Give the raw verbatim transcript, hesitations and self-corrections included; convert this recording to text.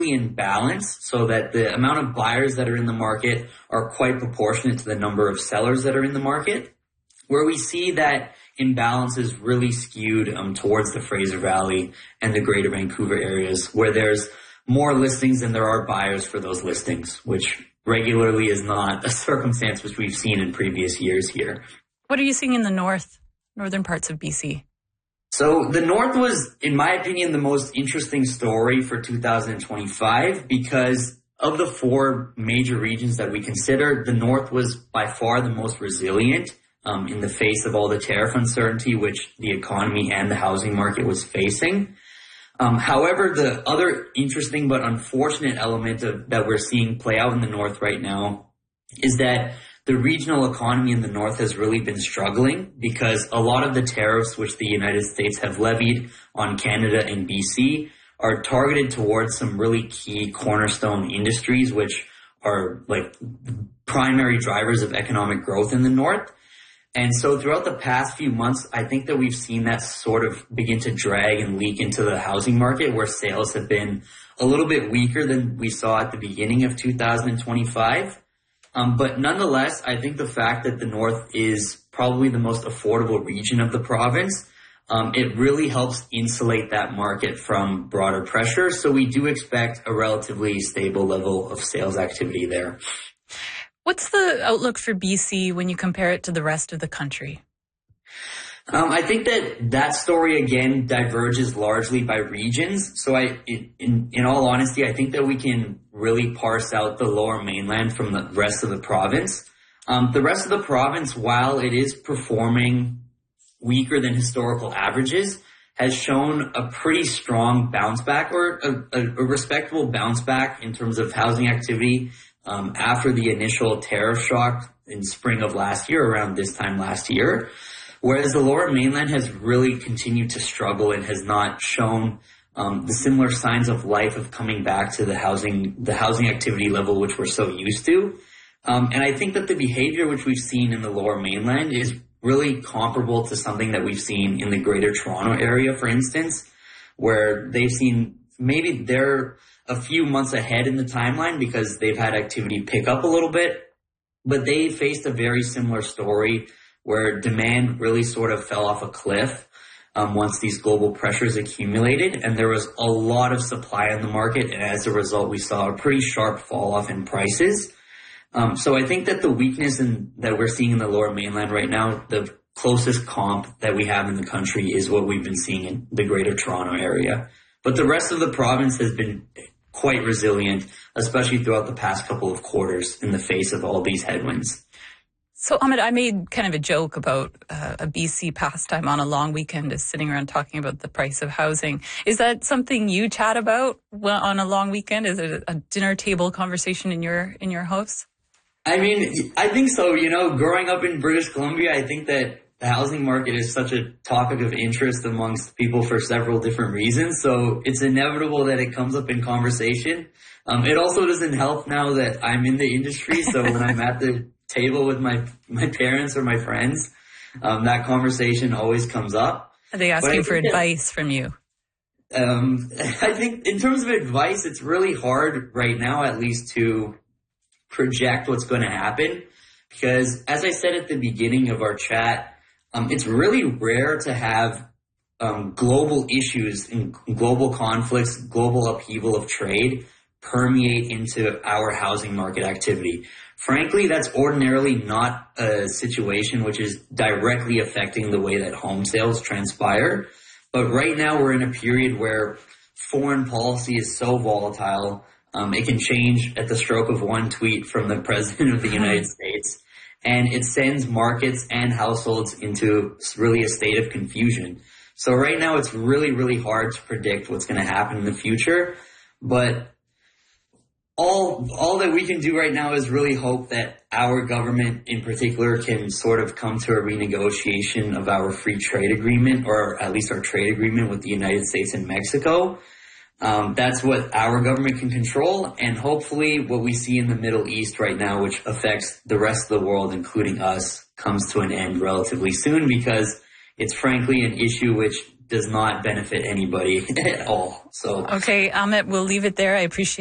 in balance so that the amount of buyers that are in the market are quite proportionate to the number of sellers that are in the market. Where we see that imbalance is really skewed um, towards the Fraser Valley and the Greater Vancouver areas, where there's more listings than there are buyers for those listings, which regularly is not a circumstance which we've seen in previous years here. What are you seeing in the north, northern parts of B C? So the North was, in my opinion, the most interesting story for two thousand twenty-five because of the four major regions that we consider, the North was by far the most resilient um, in the face of all the tariff uncertainty which the economy and the housing market was facing. Um, however, the other interesting but unfortunate element of, that we're seeing play out in the North right now is that the regional economy in the North has really been struggling because a lot of the tariffs which the United States have levied on Canada and B C are targeted towards some really key cornerstone industries which are like primary drivers of economic growth in the North. And so throughout the past few months, I think that we've seen that sort of begin to drag and leak into the housing market where sales have been a little bit weaker than we saw at the beginning of two thousand twenty-five. Um, but nonetheless, I think the fact that the North is probably the most affordable region of the province, um, it really helps insulate that market from broader pressure. So we do expect a relatively stable level of sales activity there. What's the outlook for B C when you compare it to the rest of the country? Um, I think that that story, again, diverges largely by regions. So I, in, in all honesty, I think that we can really parse out the Lower Mainland from the rest of the province. Um, the rest of the province, while it is performing weaker than historical averages, has shown a pretty strong bounce back or a, a, a respectable bounce back in terms of housing activity um, after the initial tariff shock in spring of last year, around this time last year. Whereas the Lower Mainland has really continued to struggle and has not shown um, the similar signs of life of coming back to the housing, the housing activity level which we're so used to. Um, and I think that the behavior which we've seen in the Lower Mainland is really comparable to something that we've seen in the Greater Toronto area, for instance, where they've seen maybe they're a few months ahead in the timeline because they've had activity pick up a little bit, but they faced a very similar story where demand really sort of fell off a cliff um, once these global pressures accumulated, and there was a lot of supply in the market, and as a result, we saw a pretty sharp fall off in prices. Um, so I think that the weakness in, that we're seeing in the Lower Mainland right now, the closest comp that we have in the country is what we've been seeing in the Greater Toronto area. But the rest of the province has been quite resilient, especially throughout the past couple of quarters in the face of all these headwinds. So, Ahmed, I made kind of a joke about uh, a B C pastime on a long weekend is sitting around talking about the price of housing. Is that something you chat about on a long weekend? Is it a dinner table conversation in your in your house? I mean, I think so. You know, growing up in British Columbia, I think that the housing market is such a topic of interest amongst people for several different reasons. So it's inevitable that it comes up in conversation. Um, it also doesn't help now that I'm in the industry. So when I'm at the table with my my parents or my friends, um, that conversation always comes up. Are they asking for advice that, from you? Um, I think in terms of advice, it's really hard right now, at least, to project what's going to happen. Because as I said at the beginning of our chat, um, it's really rare to have um, global issues and global conflicts, global upheaval of trade permeate into our housing market activity. Frankly, that's ordinarily not a situation which is directly affecting the way that home sales transpire. But right now we're in a period where foreign policy is so volatile. Um, it can change at the stroke of one tweet from the President of the United States. And it sends markets and households into really a state of confusion. So right now it's really, really hard to predict what's going to happen in the future. But All all that we can do right now is really hope that our government in particular can sort of come to a renegotiation of our free trade agreement, or at least our trade agreement with the United States and Mexico. Um, that's what our government can control, and hopefully what we see in the Middle East right now, which affects the rest of the world, including us, comes to an end relatively soon, because it's frankly an issue which does not benefit anybody at all. So okay, Amit, we'll leave it there. I appreciate